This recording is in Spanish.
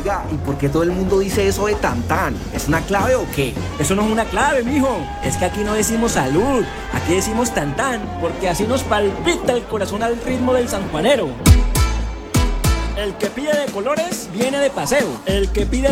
Oiga, ¿y por qué todo el mundo dice eso de tan? ¿Es una clave o qué? Eso no es una clave, mijo. Es que aquí no decimos salud, aquí decimos tan, porque así nos palpita el corazón al ritmo del sanjuanero. El que pide de colores viene de paseo. El que pide